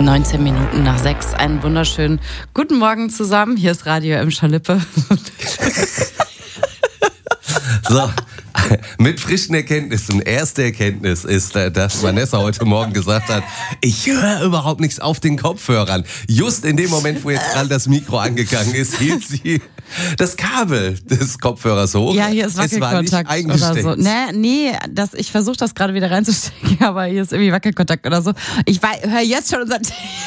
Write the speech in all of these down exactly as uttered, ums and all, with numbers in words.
neunzehn Minuten nach sechs. Einen wunderschönen guten Morgen zusammen. Hier ist Radio M. Schalippe. So, mit frischen Erkenntnissen. Erste Erkenntnis ist, dass Vanessa heute Morgen gesagt hat, ich höre überhaupt nichts auf den Kopfhörern. Just in dem Moment, wo jetzt gerade das Mikro angegangen ist, hielt sie das Kabel des Kopfhörers hoch. Ja, hier ist Wackelkontakt oder so. Nee, nee, das, ich versuche das gerade wieder reinzustecken, aber hier ist irgendwie Wackelkontakt oder so. Ich höre jetzt schon unseren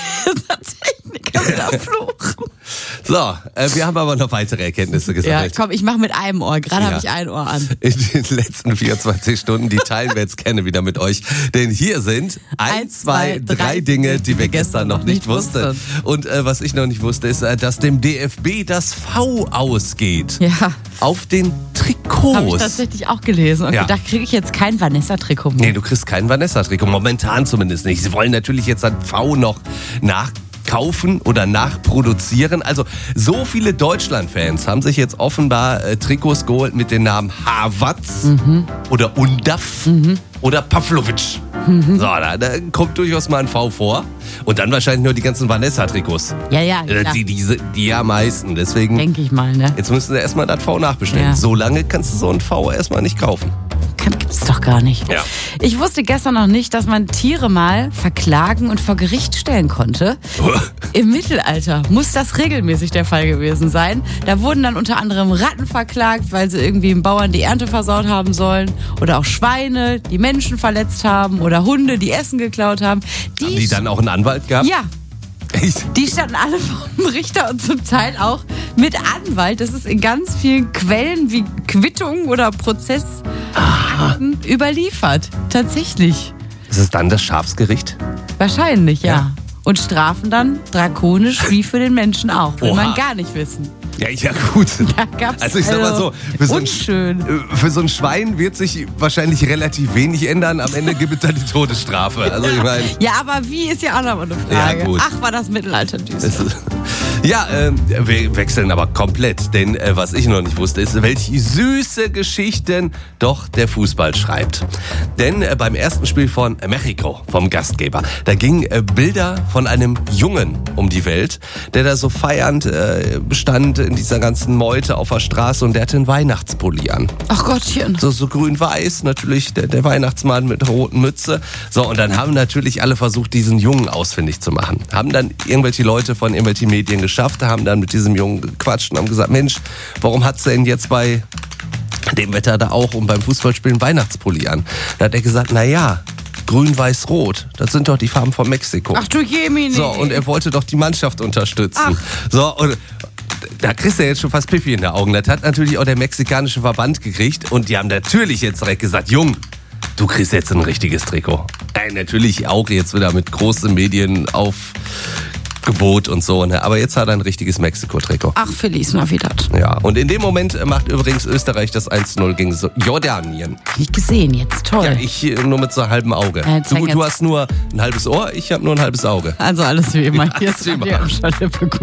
Techniker wieder fluchen. So, äh, wir haben aber noch weitere Erkenntnisse gesammelt. Ja, komm, ich mache mit einem Ohr. Gerade ja. habe ich ein Ohr an. In den letzten vierundzwanzig Stunden, die teilen wir jetzt gerne wieder mit euch. Denn hier sind ein, zwei, drei Dinge, die wir gestern noch nicht wussten. Und äh, was ich noch nicht wusste, ist, äh, dass dem D F B das V ausgeht. Ja. Auf den Trikots. Habe ich tatsächlich auch gelesen. Und ja. gedacht, kriege ich jetzt kein Vanessa-Trikot mehr. Nee, du kriegst kein Vanessa-Trikot. Momentan zumindest nicht. Sie wollen natürlich jetzt ein V noch nachkaufen oder nachproduzieren. Also so viele Deutschland-Fans haben sich jetzt offenbar äh, Trikots geholt mit den Namen Havertz mhm. oder Undav mhm. oder Pavlovic. Mhm. So, da, da kommt durchaus mal ein V vor. Und dann wahrscheinlich nur die ganzen Vanessa-Trikots. Ja, ja, klar. Die, die, die am meisten. Deswegen. Denke ich mal, ne? Jetzt müssen sie erstmal das V nachbestellen. Ja. So lange kannst du so ein V erstmal nicht kaufen. Gibt's doch gar nicht. Ja. Ich wusste gestern noch nicht, dass man Tiere mal verklagen und vor Gericht stellen konnte. Im Mittelalter muss das regelmäßig der Fall gewesen sein. Da wurden dann unter anderem Ratten verklagt, weil sie irgendwie dem Bauern die Ernte versaut haben sollen. Oder auch Schweine, die Menschen verletzt haben. Oder Hunde, die Essen geklaut haben. Die, haben die dann auch einen Anwalt gehabt? Ja. Echt? Die standen alle vom Richter und zum Teil auch mit Anwalt. Das ist in ganz vielen Quellen wie Quittungen oder Prozessakten überliefert. Tatsächlich. Ist es dann das Schafsgericht? Wahrscheinlich, ja. ja. Und strafen dann drakonisch wie für den Menschen auch. Will Oha. man gar nicht wissen. Ja, ja gut. Da gab's also ich sag mal so, für so, ein, für so ein Schwein wird sich wahrscheinlich relativ wenig ändern. Am Ende gibt es dann die Todesstrafe. Also ich mein, ja, aber wie ist ja auch noch mal eine Frage. Ja, gut. Ach, war das Mittelalter düster. Ja, äh, wir wechseln aber komplett. Denn äh, was ich noch nicht wusste, ist, welche süße Geschichten doch der Fußball schreibt. Denn äh, beim ersten Spiel von Mexiko, vom Gastgeber, da gingen äh, Bilder von einem Jungen um die Welt, der da so feiernd äh, stand in dieser ganzen Meute auf der Straße und der hatte einen Weihnachtspulli an. Ach Gottchen. So, so grün-weiß, natürlich der, der Weihnachtsmann mit der roten Mütze. So, und dann haben natürlich alle versucht, diesen Jungen ausfindig zu machen. Haben dann irgendwelche Leute von irgendwelchen Medien geschafft, haben dann mit diesem Jungen gequatscht und haben gesagt, Mensch, warum hat's denn jetzt bei dem Wetter da auch und beim Fußballspielen Weihnachtspulli an? Da hat er gesagt, na ja, grün, weiß, rot. Das sind doch die Farben von Mexiko. Ach du Jemini. So, und er wollte doch die Mannschaft unterstützen. Ach. So, und da kriegst du jetzt schon fast Pipi in den Augen. Das hat natürlich auch der mexikanische Verband gekriegt. Und die haben natürlich jetzt direkt gesagt, Jung, du kriegst jetzt ein richtiges Trikot. Äh, natürlich auch jetzt wieder mit großen Medien auf Gebot und so, ne? Aber jetzt hat er ein richtiges Mexiko-Trikot. Ach, Feliz Navidad. Ja, und in dem Moment macht übrigens Österreich das eins zu null gegen Jordanien. Nicht gesehen, jetzt toll. Ja, ich nur mit so einem halben Auge. Ja, du, du hast nur ein halbes Ohr, ich habe nur ein halbes Auge. Also alles wie immer. Ja, Hier ist Radio M. Schalippe.